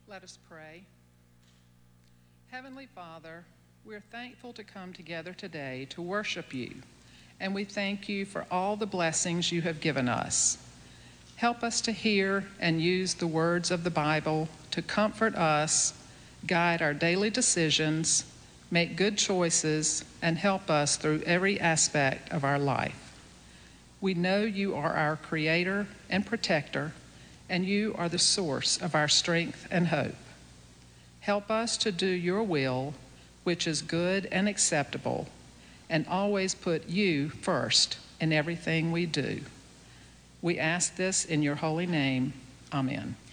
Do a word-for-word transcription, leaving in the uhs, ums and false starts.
Let us pray. Heavenly Father, we're thankful to come together today to worship you, and we thank you for all the blessings you have given us. Help us to hear and use the words of the Bible to comfort us, guide our daily decisions, make good choices, and help us through every aspect of our life. We know you are our creator and protector, and you are the source of our strength and hope. Help us to do your will, which is good and acceptable, and always put you first in everything we do. We ask this in your holy name. Amen.